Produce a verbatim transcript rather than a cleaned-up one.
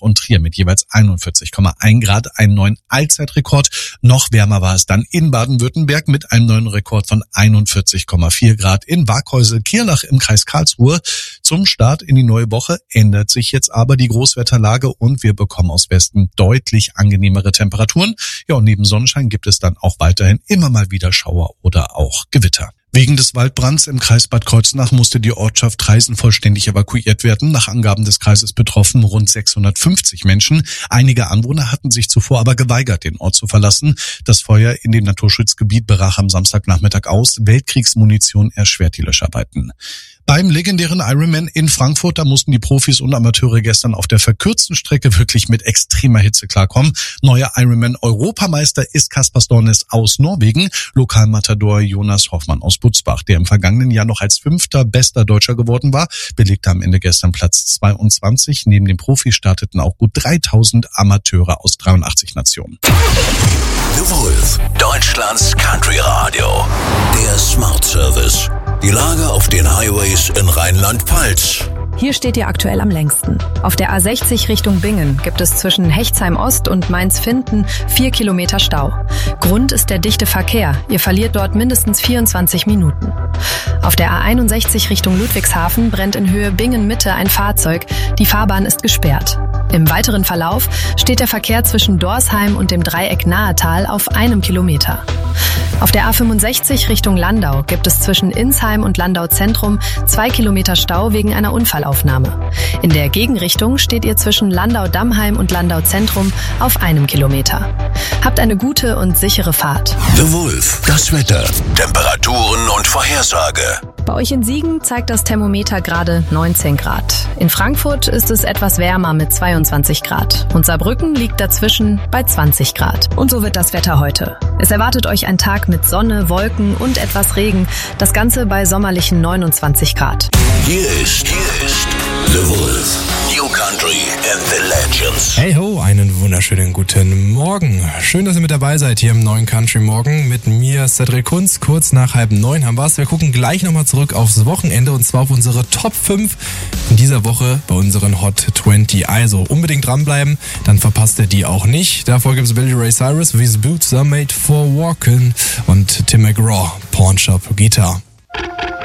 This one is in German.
und Trier mit jeweils einundvierzig Komma eins Grad einen neuen Allzeitrekord. Noch wärmer war es dann in Baden-Württemberg mit einem neuen Rekord von einundvierzig Komma vier Grad in Waghäusel-Kirlach im Kreis Karlsruhe. Zum Start in die neue Woche ändert sich jetzt aber die Großwetterlage und wir bekommen aus Westen deutlich angenehmere Temperaturen. Ja, und neben Sonnenschein gibt es dann auch weiterhin immer mal wieder Schauer oder auch Gewitter. Wegen des Waldbrands im Kreis Bad Kreuznach musste die Ortschaft Traisen vollständig evakuiert werden. Nach Angaben des Kreises betroffen rund sechshundertfünfzig Menschen. Einige Anwohner hatten sich zuvor aber geweigert, den Ort zu verlassen. Das Feuer in dem Naturschutzgebiet brach am Samstagnachmittag aus. Weltkriegsmunition erschwert die Löscharbeiten. Beim legendären Ironman in Frankfurt, da mussten die Profis und Amateure gestern auf der verkürzten Strecke wirklich mit extremer Hitze klarkommen. Neuer Ironman-Europameister ist Kaspar Stornes aus Norwegen, Lokalmatador Jonas Hoffmann aus Butzbach, der im vergangenen Jahr noch als fünfter bester Deutscher geworden war, belegte am Ende gestern Platz zweiundzwanzig. Neben den Profis starteten auch gut dreitausend Amateure aus dreiundachtzig Nationen. The Wolf, Deutschlands Country Radio. Der Smart Service. Die Lage auf den Highways in Rheinland-Pfalz. Hier steht ihr aktuell am längsten. Auf der A sechzig Richtung Bingen gibt es zwischen Hechtsheim Ost und Mainz-Finden vier Kilometer Stau. Grund ist der dichte Verkehr. Ihr verliert dort mindestens vierundzwanzig Minuten. Auf der A einundsechzig Richtung Ludwigshafen brennt in Höhe Bingen-Mitte ein Fahrzeug. Die Fahrbahn ist gesperrt. Im weiteren Verlauf steht der Verkehr zwischen Dorsheim und dem Dreieck Nahetal auf einem Kilometer. Auf der A fünfundsechzig Richtung Landau gibt es zwischen Insheim und Landau Zentrum zwei Kilometer Stau wegen einer Unfallaufnahme. In der Gegenrichtung steht ihr zwischen Landau-Dammheim und Landau Zentrum auf einem Kilometer. Habt eine gute und sichere Fahrt. The Wolf, das Wetter, Temperaturen und Vorhersage. Bei euch in Siegen zeigt das Thermometer gerade neunzehn Grad. In Frankfurt ist es etwas wärmer mit zweiundzwanzig Grad. Und Saarbrücken liegt dazwischen bei zwanzig Grad. Und so wird das Wetter heute. Es erwartet euch ein Tag mit Sonne, Wolken und etwas Regen. Das Ganze bei sommerlichen neunundzwanzig Grad. Hier ist, hier ist The Wolf. New Country and the Legends. Hey ho, einen wunderschönen guten Morgen. Schön, dass ihr mit dabei seid hier im neuen Country Morgen. Mit mir Cedric Kunz. Kurz nach halb neun haben wir's. Wir gucken gleich nochmal zurück aufs Wochenende und zwar auf unsere Top fünf in dieser Woche bei unseren Hot zwanzig. Also unbedingt dranbleiben, dann verpasst ihr die auch nicht. Davor gibt's Billy Ray Cyrus, These Boots Are Made for Walking und Tim McGraw, Pawn Shop Guitar.